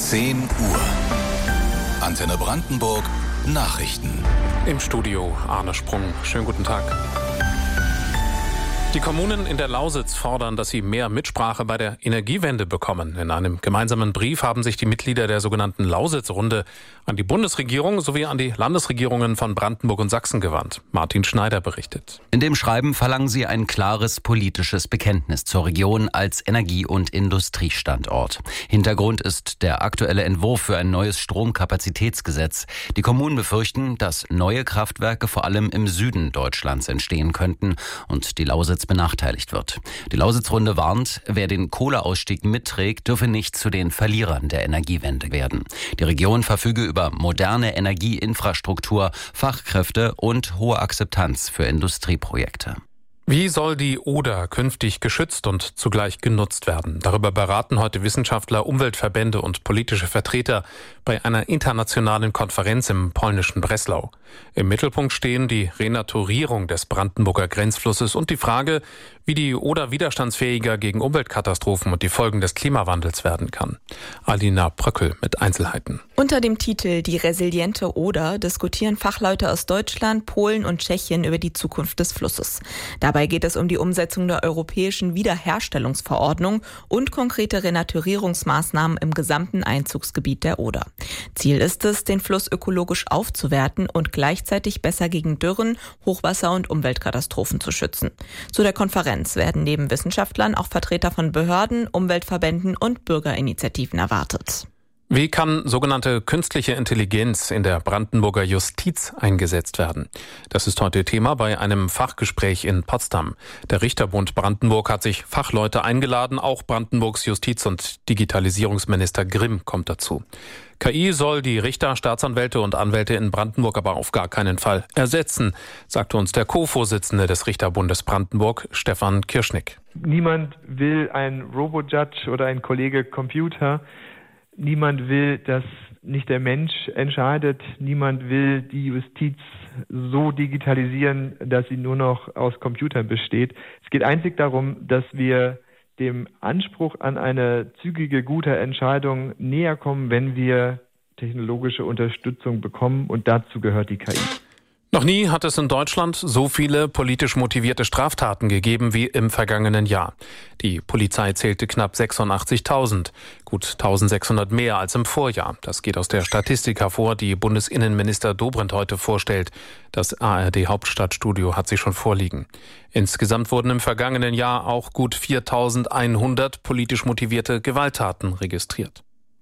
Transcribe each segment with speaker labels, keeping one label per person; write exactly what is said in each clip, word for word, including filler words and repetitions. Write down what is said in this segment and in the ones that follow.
Speaker 1: zehn Uhr. Antenne Brandenburg Nachrichten.
Speaker 2: Im Studio Arne Sprung. Schönen guten Tag. Die Kommunen in der Lausitz fordern, dass sie mehr Mitsprache bei der Energiewende bekommen. In einem gemeinsamen Brief haben sich die Mitglieder der sogenannten Lausitz-Runde an die Bundesregierung sowie an die Landesregierungen von Brandenburg und Sachsen gewandt. Martin Schneider berichtet.
Speaker 3: In dem Schreiben verlangen sie ein klares politisches Bekenntnis zur Region als Energie- und Industriestandort. Hintergrund ist der aktuelle Entwurf für ein neues Stromkapazitätsgesetz. Die Kommunen befürchten, dass neue Kraftwerke vor allem im Süden Deutschlands entstehen könnten und die Lausitz benachteiligt wird. Die Lausitz-Runde warnt, wer den Kohleausstieg mitträgt, dürfe nicht zu den Verlierern der Energiewende werden. Die Region verfüge über moderne Energieinfrastruktur, Fachkräfte und hohe Akzeptanz für Industrieprojekte.
Speaker 2: Wie soll die Oder künftig geschützt und zugleich genutzt werden? Darüber beraten heute Wissenschaftler, Umweltverbände und politische Vertreter bei einer internationalen Konferenz im polnischen Breslau. Im Mittelpunkt stehen die Renaturierung des Brandenburger Grenzflusses und die Frage, wie die Oder widerstandsfähiger gegen Umweltkatastrophen und die Folgen des Klimawandels werden kann. Alina Pröckel mit Einzelheiten.
Speaker 4: Unter dem Titel Die resiliente Oder diskutieren Fachleute aus Deutschland, Polen und Tschechien über die Zukunft des Flusses. Dabei geht es um die Umsetzung der europäischen Wiederherstellungsverordnung und konkrete Renaturierungsmaßnahmen im gesamten Einzugsgebiet der Oder. Ziel ist es, den Fluss ökologisch aufzuwerten und gleichzeitig besser gegen Dürren, Hochwasser und Umweltkatastrophen zu schützen. Zu der Konferenz werden neben Wissenschaftlern auch Vertreter von Behörden, Umweltverbänden und Bürgerinitiativen erwartet.
Speaker 2: Wie kann sogenannte künstliche Intelligenz in der Brandenburger Justiz eingesetzt werden? Das ist heute Thema bei einem Fachgespräch in Potsdam. Der Richterbund Brandenburg hat sich Fachleute eingeladen, auch Brandenburgs Justiz- und Digitalisierungsminister Grimm kommt dazu. K I soll die Richter, Staatsanwälte und Anwälte in Brandenburg aber auf gar keinen Fall ersetzen, sagte uns der Co-Vorsitzende des Richterbundes Brandenburg, Stefan Kirschnick.
Speaker 5: Niemand will ein Robo-Judge oder ein Kollege Computer. Niemand will, dass nicht der Mensch entscheidet. Niemand will die Justiz so digitalisieren, dass sie nur noch aus Computern besteht. Es geht einzig darum, dass wir dem Anspruch an eine zügige, gute Entscheidung näher kommen, wenn wir technologische Unterstützung bekommen. Und dazu gehört die K I.
Speaker 2: Noch nie hat es in Deutschland so viele politisch motivierte Straftaten gegeben wie im vergangenen Jahr. Die Polizei zählte knapp sechsundachtzigtausend, gut eintausendsechshundert mehr als im Vorjahr. Das geht aus der Statistik hervor, die Bundesinnenminister Dobrindt heute vorstellt. Das A R D-Hauptstadtstudio hat sie schon vorliegen. Insgesamt wurden im vergangenen Jahr auch gut viertausendeinhundert politisch motivierte Gewalttaten registriert.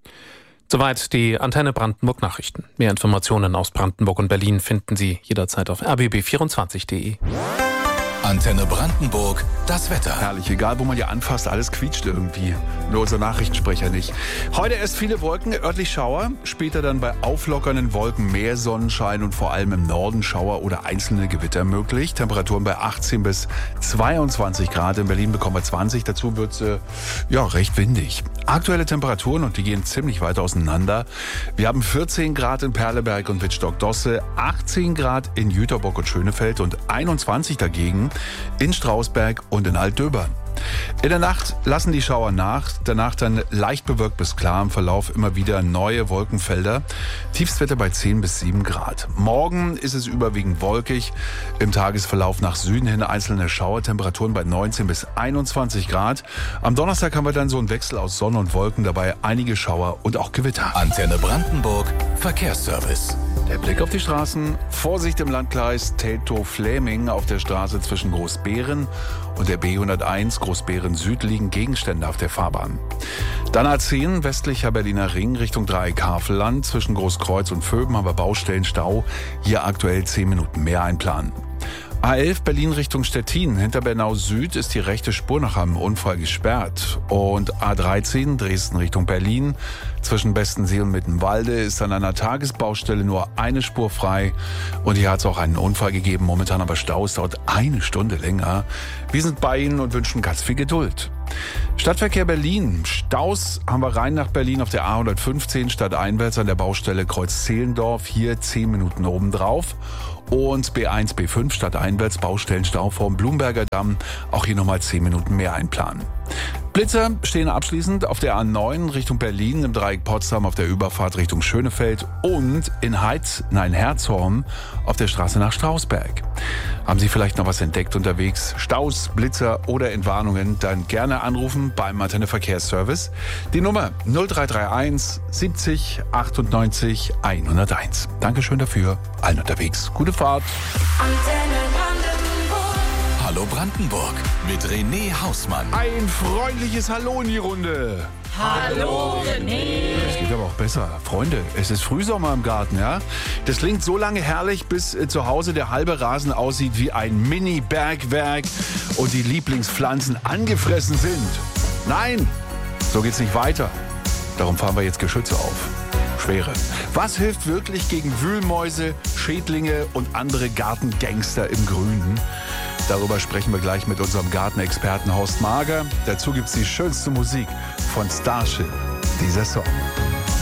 Speaker 2: Soweit die Antenne Brandenburg Nachrichten. Mehr Informationen aus Brandenburg und Berlin finden Sie jederzeit auf r b b vierundzwanzig punkt de.
Speaker 1: Antenne Brandenburg, das Wetter.
Speaker 6: Herrlich, egal wo man ja anfasst, alles quietscht irgendwie. Nur unser Nachrichtensprecher nicht. Heute erst viele Wolken, örtlich Schauer, später dann bei auflockernden Wolken mehr Sonnenschein und vor allem im Norden Schauer oder einzelne Gewitter möglich. Temperaturen bei achtzehn bis zweiundzwanzig Grad, in Berlin bekommen wir zwanzig, dazu wird es äh, ja, recht windig. Aktuelle Temperaturen, und die gehen ziemlich weit auseinander. Wir haben vierzehn Grad in Perleberg und Wittstock-Dosse, achtzehn Grad in Jüterbock und Schönefeld und einundzwanzig dagegen in Strausberg und in Altdöbern. In der Nacht lassen die Schauer nach, danach dann leicht bewölkt bis klar, im Verlauf immer wieder neue Wolkenfelder. Tiefstwerte bei zehn bis sieben Grad. Morgen ist es überwiegend wolkig, im Tagesverlauf nach Süden hin einzelne Schauertemperaturen bei neunzehn bis einundzwanzig Grad. Am Donnerstag haben wir dann so einen Wechsel aus Sonne und Wolken, dabei einige Schauer und auch Gewitter.
Speaker 1: Antenne Brandenburg, Verkehrsservice.
Speaker 6: Der Blick auf die Straßen. Vorsicht im Landkreis Teltow-Fläming auf der Straße zwischen Großbeeren und der B hunderteins Großbeeren Süd liegen Gegenstände auf der Fahrbahn. Dann A zehn westlicher Berliner Ring Richtung Dreieck Havelland. Zwischen Großkreuz und Vöben haben wir Baustellenstau. Hier aktuell zehn Minuten mehr einplanen. A elf Berlin Richtung Stettin. Hinter Bernau Süd ist die rechte Spur nach einem Unfall gesperrt. Und A dreizehn Dresden Richtung Berlin. Zwischen Bestensee und Mittenwalde ist an einer Tagesbaustelle nur eine Spur frei. Und hier hat es auch einen Unfall gegeben. Momentan aber Staus, dauert eine Stunde länger. Wir sind bei Ihnen und wünschen ganz viel Geduld. Stadtverkehr Berlin. Staus haben wir rein nach Berlin auf der A hundertfünfzehn stadteinwärts an der Baustelle Kreuz-Zehlendorf. Hier zehn Minuten obendrauf. Und B eins, B fünf stadteinwärts Baustellenstau vom Blumberger Damm. Auch hier nochmal zehn Minuten mehr einplanen. Blitzer stehen abschließend auf der A neun Richtung Berlin, im Dreieck Potsdam auf der Überfahrt Richtung Schönefeld und in Heiz, nein, Herzhorn auf der Straße nach Strausberg. Haben Sie vielleicht noch was entdeckt unterwegs? Staus, Blitzer oder Entwarnungen? Dann gerne anrufen beim Antenne Verkehrsservice. Die Nummer null drei drei eins siebzig achtundneunzig hunderteins. Dankeschön dafür. Allen unterwegs. Gute Fahrt.
Speaker 1: Hallo Brandenburg mit René Hausmann.
Speaker 6: Ein freundliches Hallo in die Runde.
Speaker 4: Hallo René.
Speaker 6: Es geht aber auch besser. Freunde, es ist Frühsommer im Garten, ja? Das klingt so lange herrlich, bis äh, zu Hause der halbe Rasen aussieht wie ein Mini-Bergwerk und die Lieblingspflanzen angefressen sind. Nein, so geht's nicht weiter. Darum fahren wir jetzt Geschütze auf. Schwere. Was hilft wirklich gegen Wühlmäuse, Schädlinge und andere Gartengangster im Grünen? Darüber sprechen wir gleich mit unserem Gartenexperten Horst Mager. Dazu gibt's die schönste Musik von Starship, dieser Song.